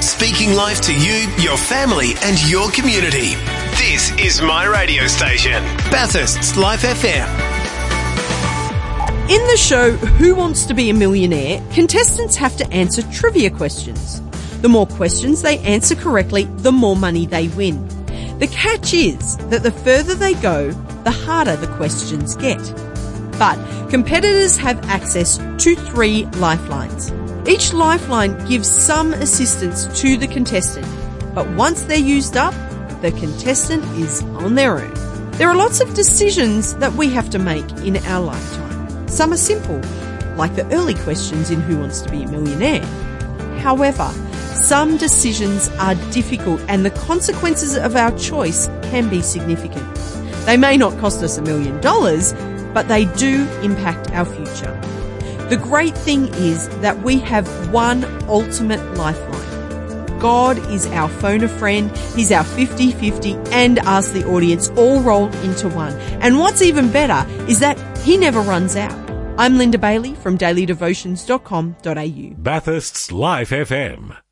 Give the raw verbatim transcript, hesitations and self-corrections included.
speaking life to you, your family and your community. This is my radio station, Bathurst's Life F M. In the show Who Wants to Be a Millionaire, contestants have to answer trivia questions. The more questions they answer correctly, the more money they win. The catch is that the further they go, the harder the questions get. But competitors have access to three lifelines. Each lifeline gives some assistance to the contestant, but once they're used up, the contestant is on their own. There are lots of decisions that we have to make in our lifetime. Some are simple, like the early questions in Who Wants to Be a Millionaire. However, some decisions are difficult and the consequences of our choice can be significant. They may not cost us a million dollars, but they do impact our future. The great thing is that we have one ultimate lifeline. God is our phone a friend, He's our fifty-fifty and us, the audience, all rolled into one. And what's even better is that He never runs out. I'm Linda Bailey from daily devotions dot com dot a u. Bathurst's Life F M.